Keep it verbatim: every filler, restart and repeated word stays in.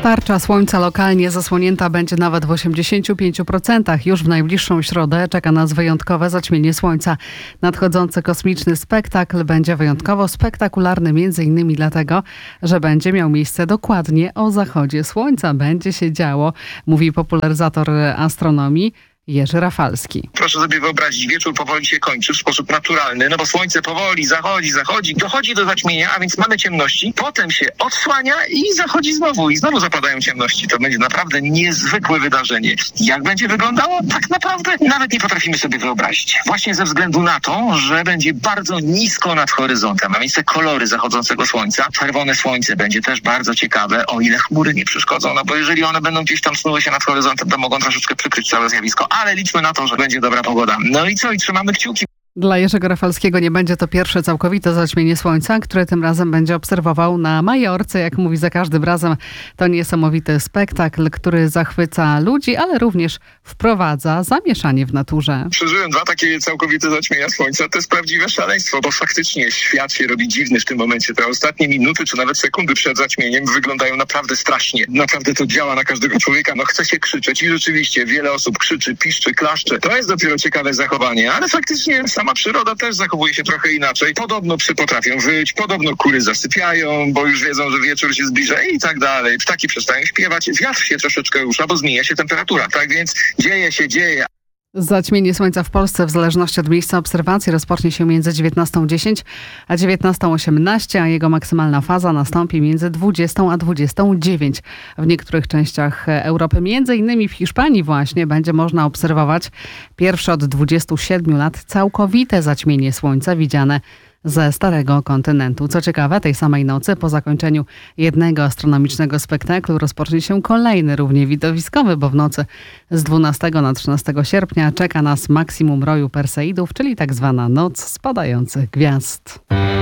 Tarcza słońca lokalnie zasłonięta będzie nawet w osiemdziesięciu pięciu procentach. Już w najbliższą środę czeka nas wyjątkowe zaćmienie słońca. Nadchodzący kosmiczny spektakl będzie wyjątkowo spektakularny między innymi dlatego, że będzie miał miejsce dokładnie o zachodzie słońca. Będzie się działo, mówi popularyzator astronomii Jerzy Rafalski. Proszę sobie wyobrazić, wieczór powoli się kończy w sposób naturalny, no bo słońce powoli zachodzi, zachodzi, dochodzi do zaćmienia, a więc mamy ciemności, potem się odsłania i zachodzi znowu i znowu zapadają ciemności. To będzie naprawdę niezwykłe wydarzenie. Jak będzie wyglądało? Tak naprawdę nawet nie potrafimy sobie wyobrazić. Właśnie ze względu na to, że będzie bardzo nisko nad horyzontem, a więc te kolory zachodzącego słońca. Czerwone słońce będzie też bardzo ciekawe, o ile chmury nie przeszkodzą, no bo jeżeli one będą gdzieś tam snuły się nad horyzontem, to mogą troszeczkę przykryć całe zjawisko. Ale liczmy na to, że będzie dobra pogoda. No i co? I trzymamy kciuki. Dla Jerzego Rafalskiego nie będzie to pierwsze całkowite zaćmienie słońca, które tym razem będzie obserwował na Majorce. Jak mówi za każdym razem, to niesamowity spektakl, który zachwyca ludzi, ale również wprowadza zamieszanie w naturze. Przeżyłem dwa takie całkowite zaćmienia słońca. To jest prawdziwe szaleństwo, bo faktycznie świat się robi dziwny w tym momencie. Te ostatnie minuty, czy nawet sekundy przed zaćmieniem wyglądają naprawdę strasznie. Naprawdę to działa na każdego człowieka. No chce się krzyczeć i rzeczywiście wiele osób krzyczy, piszczy, klaszcze. To jest dopiero ciekawe zachowanie, ale faktycznie sama przyroda też zachowuje się trochę inaczej. Podobno psy potrafią wyć, podobno kury zasypiają, bo już wiedzą, że wieczór się zbliża i tak dalej. Ptaki przestają śpiewać, wiatr się troszeczkę rusza, bo zmienia się temperatura. Tak więc dzieje się, dzieje. Zaćmienie słońca w Polsce w zależności od miejsca obserwacji rozpocznie się między dziewiętnastą dziesięć a dziewiętnastą osiemnaście, a jego maksymalna faza nastąpi między dwudziestą a dwudziestą dziewiątą. W niektórych częściach Europy, między innymi w Hiszpanii właśnie, będzie można obserwować pierwsze od dwudziestu siedmiu lat całkowite zaćmienie słońca widziane ze starego kontynentu. Co ciekawe, tej samej nocy po zakończeniu jednego astronomicznego spektaklu rozpocznie się kolejny, równie widowiskowy, bo w nocy z dwunastego na trzynastego sierpnia czeka nas maksimum roju Perseidów, czyli tak zwana noc spadających gwiazd.